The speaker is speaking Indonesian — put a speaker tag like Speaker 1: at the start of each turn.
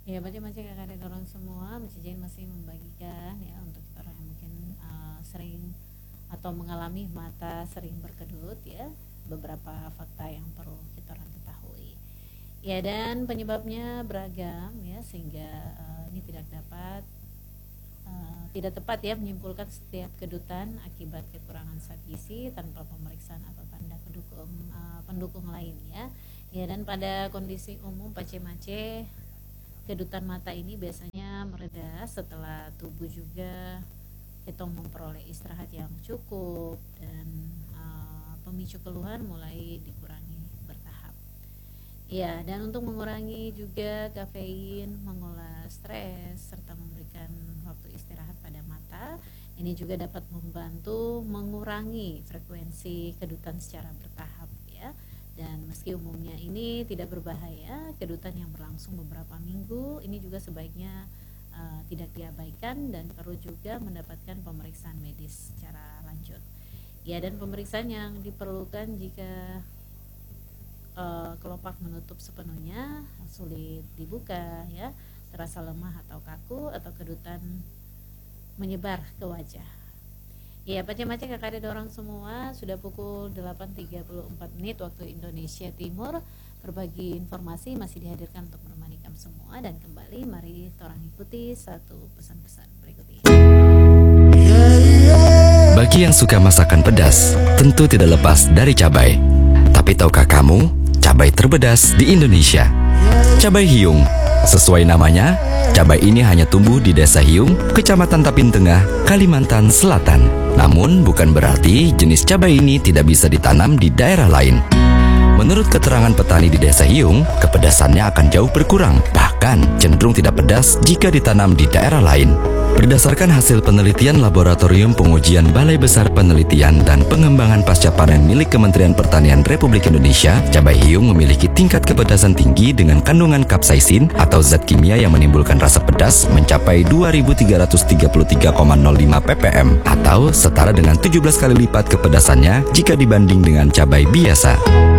Speaker 1: Ya, macam-macam kakak ada orang semua, Cijen masih membagikan ya untuk orang yang mungkin sering atau mengalami mata sering berkedut ya, beberapa fakta yang perlu kita orang ketahui. Ya, dan penyebabnya beragam ya, sehingga ini tidak tepat ya menyimpulkan setiap kedutan akibat kekurangan zat gizi tanpa pemeriksaan atau tanda pendukung lain ya. Ya, dan pada kondisi umum pace-mace, kedutan mata ini biasanya mereda setelah tubuh juga itu memperoleh istirahat yang cukup, dan pemicu keluhan mulai dikurangi bertahap. Ya, dan untuk mengurangi juga kafein, mengolah stres, serta memberikan waktu istirahat pada mata, ini juga dapat membantu mengurangi frekuensi kedutan secara bertahap ya. Dan meski umumnya ini tidak berbahaya, kedutan yang berlangsung beberapa minggu ini juga sebaiknya tidak diabaikan dan perlu juga mendapatkan pemeriksaan medis secara lanjut. Ya, dan pemeriksaan yang diperlukan jika kelopak menutup sepenuhnya, sulit dibuka ya, terasa lemah atau kaku, atau kedutan menyebar ke wajah. Ya, macam-macam kakak ada orang semua, sudah pukul 8.34 waktu Indonesia Timur. Berbagi informasi masih dihadirkan untuk menemani kamu semua, dan kembali mari orang ikuti satu pesan-pesan berikut ini.
Speaker 2: Bagi yang suka masakan pedas, tentu tidak lepas dari cabai. Tapi tahukah kamu, cabai terpedas di Indonesia? Cabai hiung. Sesuai namanya, cabai ini hanya tumbuh di Desa Hiung, Kecamatan Tapin Tengah, Kalimantan Selatan. Namun, bukan berarti jenis cabai ini tidak bisa ditanam di daerah lain. Menurut keterangan petani di Desa Hiung, kepedasannya akan jauh berkurang, bahkan cenderung tidak pedas jika ditanam di daerah lain. Berdasarkan hasil penelitian Laboratorium Pengujian Balai Besar Penelitian dan Pengembangan Pasca Panen milik Kementerian Pertanian Republik Indonesia, cabai hiung memiliki tingkat kepedasan tinggi dengan kandungan kapsaisin atau zat kimia yang menimbulkan rasa pedas mencapai 2333,05 ppm atau setara dengan 17 kali lipat kepedasannya jika dibanding dengan cabai biasa.